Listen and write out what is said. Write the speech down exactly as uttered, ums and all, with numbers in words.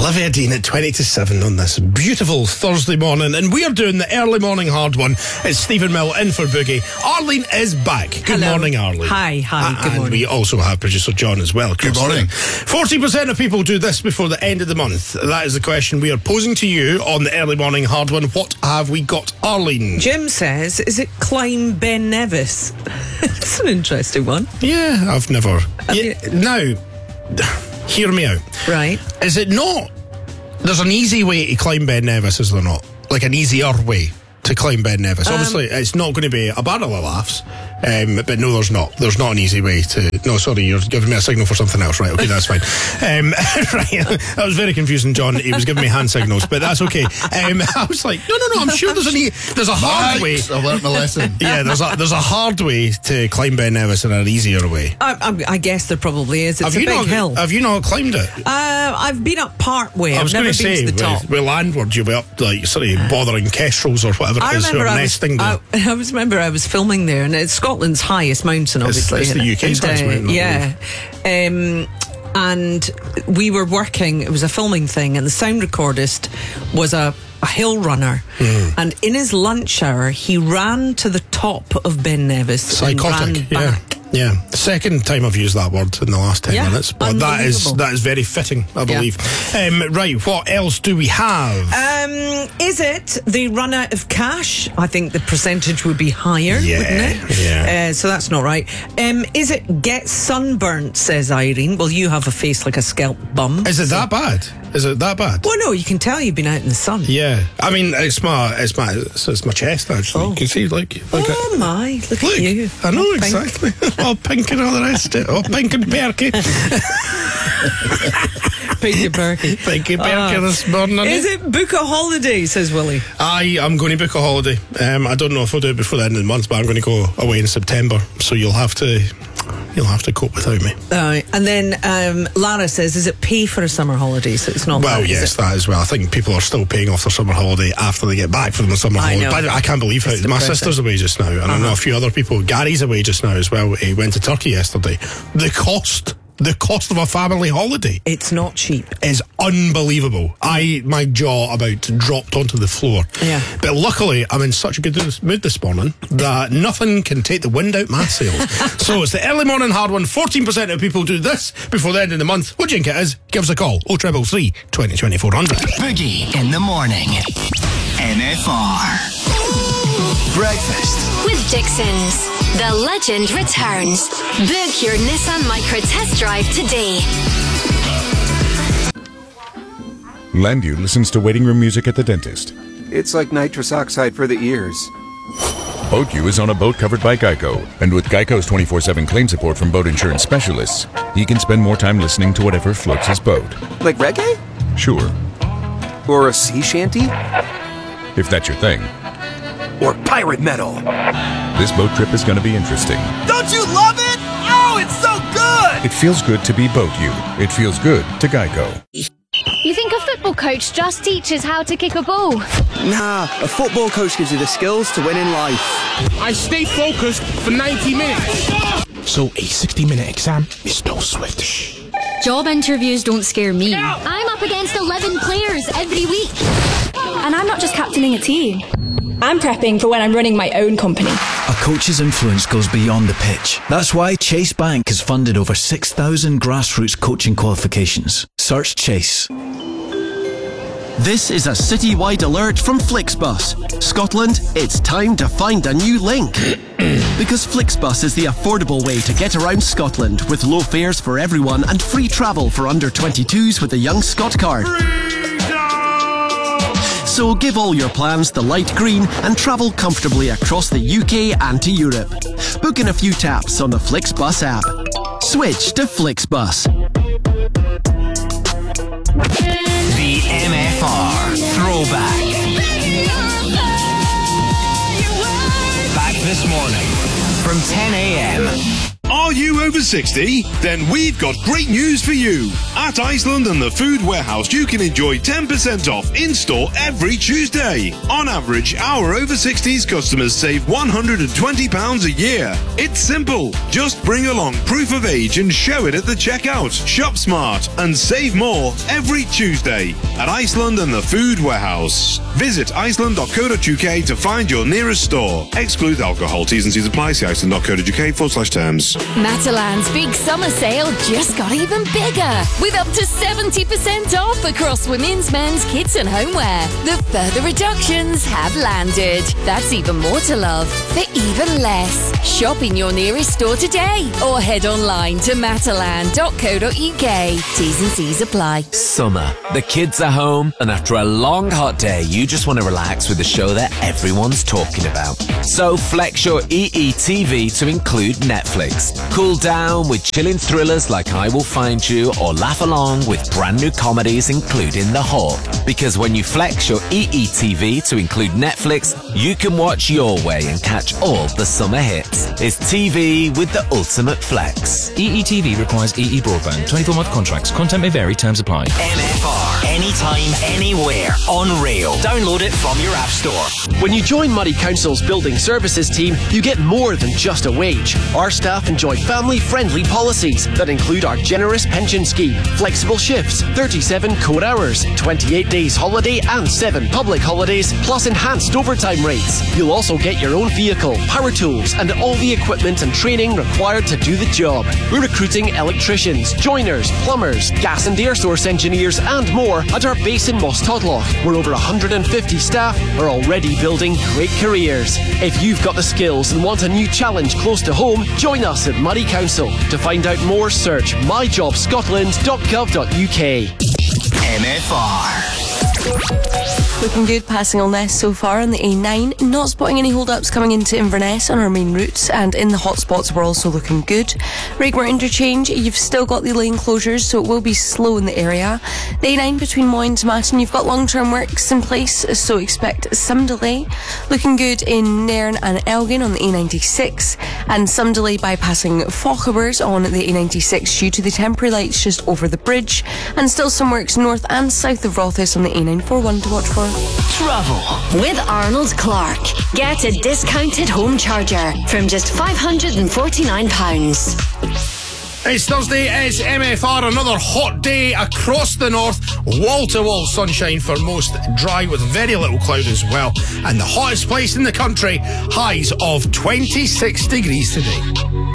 Olivia Dean at twenty to seven on this beautiful Thursday morning, and we are doing the early morning hard one. It's Stephen Mill in for Boogie. Arlene is back. Good Hello. morning, Arlene. Hi, hi, Uh, good and morning. we also have producer John as well. Good morning. forty percent of people do this before the end of the month. That is the question we are posing to you on the early morning hard one. What have we got, Arlene? Jim says, is it climb Ben Nevis? It's an interesting one. Yeah, I've never. Yeah, now, hear me out. Right. Is it not? There's an easy way to climb Ben Nevis, is there not? Like an easier way to climb Ben Nevis. Um, Obviously, it's not going to be a barrel of laughs, um, but no, there's not. There's not an easy way to. No, sorry, you're giving me a signal for something else. Right, okay, that's fine. Um, right, that was very confusing, John. He was giving me hand signals, but that's okay. Um, I was like, no, no, no. I'm sure there's an e- there's a hard way. Right, I learnt my lesson. Yeah, there's a there's a hard way to climb Ben Nevis and an easier way. I, I, I guess there probably is. It's have a you big not? hill. Have you not climbed it? Uh, I've been up part way. I was I've going never to been say, to the top. with, with landward, you'll be up like sort of bothering kestrels or whatever I it is who remember are I was, nesting there. I, I was remember I was filming there, and it's Scotland's highest mountain, obviously. it's the U K's and, highest mountain, I Yeah. Um, and we were working, it was a filming thing, and the sound recordist was a, a hill runner. Mm. And in his lunch hour, he ran to the top of Ben Nevis. Psychotic, and ran yeah. back. Yeah, second time I've used that word in the last ten Yeah, minutes, but that is that is very fitting, I believe. Yeah. Um, right, what else do we have? Um, is it the run out of cash? I think the percentage would be higher, yeah, wouldn't it? Yeah. Uh, so that's not right. Um, is it get sunburnt? Says Irene. Well, you have a face like a scalp bum. Is it so. that bad? Is it that bad? Well, no, you can tell you've been out in the sun. Yeah, I mean it's my it's my it's, it's my chest actually. Oh. You can see like, like oh a, my! Look, look at you. I know All pink. exactly. All pink and all the rest of it. All pink and perky. Pink and perky. Pink and perky Uh, this morning. Is it book a holiday? Says Willie. I am going to book a holiday. Um, I don't know if I'll do it before the end of the month, but I'm going to go away in September. So you'll have to, you'll have to cope without me. Uh, and then um, Lara says, "Is it pay for a summer holiday?" So it's not. Well, that, yes, that as well. I think people are still paying off their summer holiday after they get back from the summer I holiday. know. But I can't believe It's how my depressing. sister's away just now, and I know Uh-huh. a few other people. Gary's away just now as well. He went to Turkey yesterday. The cost, the cost of a family holiday. It's not cheap. Is unbelievable. I my jaw about dropped onto the floor. Yeah. But luckily, I'm in such a good mood this morning that nothing can take the wind out my sails. So it's the early morning hard one. fourteen percent of people do this before the end of the month. What do you think it is? Give us a call. oh triple three, twenty, twenty-four hundred. Boogie in the morning. N F R. Breakfast. With Dixon's. The legend returns. Book your Nissan Micra test drive today. Landu listens to waiting room music at the dentist. It's like nitrous oxide for the ears. BoatU is on a boat covered by Geico, and with Geico's twenty-four seven claim support from boat insurance specialists, he can spend more time listening to whatever floats his boat. Like reggae? Sure, Or a sea shanty? if that's your thing. Or pirate metal? This boat trip is going to be interesting. Don't you love it? Oh, it's so good! It feels good to be BoatU. It feels good to Geico. You think a football coach just teaches how to kick a ball? Nah, a football coach gives you the skills to win in life. I stay focused for ninety minutes. So a sixty minute exam is no sweat. Job interviews don't scare me. I'm up against eleven players every week. And I'm not just captaining a team. I'm prepping for when I'm running my own company. A coach's influence goes beyond the pitch. That's why Chase Bank has funded over six thousand grassroots coaching qualifications. Search Chase. This is a citywide alert from Flixbus. Scotland, it's time to find a new link. Because Flixbus is the affordable way to get around Scotland with low fares for everyone and free travel for under twenty-twos with the Young Scot card. So give all your plans the light green and travel comfortably across the U K and to Europe. Book in a few taps on the Flixbus app. Switch to Flixbus. The M F R Throwback. Back this morning from ten a.m. Are you over sixty? Then we've got great news for you. At Iceland and the Food Warehouse, you can enjoy ten percent off in-store every Tuesday. On average, our over sixties customers save one hundred twenty pounds a year. It's simple. Just bring along proof of age and show it at the checkout. Shop smart and save more every Tuesday at Iceland and the Food Warehouse. Visit iceland dot co dot uk to find your nearest store. Exclude alcohol. T's and C's apply. See iceland dot co dot uk forward slash terms. Matalan's big summer sale just got even bigger, with up to seventy percent off across women's, men's, kids and homeware. The further reductions have landed. That's even more to love for even less. Shop in your nearest store today or head online to matalan dot co dot uk. T's and C's apply. Summer. The kids are home, and after a long hot day, you just want to relax with a show that everyone's talking about. So flex your E E T V to include Netflix. Cool down with chilling thrillers like I Will Find You, or laugh along with brand new comedies including The Hawk. Because when you flex your E E T V to include Netflix, you can watch your way and catch all the summer hits. It's T V with the ultimate flex. E E T V requires E E broadband. twenty-four month contracts. Content may vary. Terms apply. M F R. Anytime, anywhere. On rail. Download it from your app store. When you join Murray Council's building services team, you get more than just a wage. Our staff enjoy family-friendly policies that include our generous pension scheme, flexible shifts, thirty-seven core hours, twenty-eight days holiday and seven public holidays, plus enhanced overtime rates. You'll also get your own vehicle, power tools, and all the equipment and training required to do the job. We're recruiting electricians, joiners, plumbers, gas and air source engineers, and more at our base in Moss Todloch, where over one hundred fifty staff are already building great careers. If you've got the skills and want a new challenge close to home, join us at Murray Council. To find out more, search my job scotland dot gov dot uk. M F R. Looking good passing Alness so far on the A nine. Not spotting any hold-ups coming into Inverness on our main routes, and in the hotspots we're also looking good. Raigmore Interchange, you've still got the lane closures, so it will be slow in the area. The A nine between Moyne to Matton, you've got long-term works in place, so expect some delay. Looking good in Nairn and Elgin on the A ninety-six, and some delay bypassing Fauchewers on the A ninety-six due to the temporary lights just over the bridge, and still some works north and south of Rothes on the A nine forty-one to watch for. Travel with Arnold Clark. Get a discounted home charger from just five hundred forty-nine pounds. It's Thursday, it's M F R, another hot day across the north, wall-to-wall sunshine for most, dry with very little cloud as well, and the hottest place in the country, highs of twenty-six degrees today.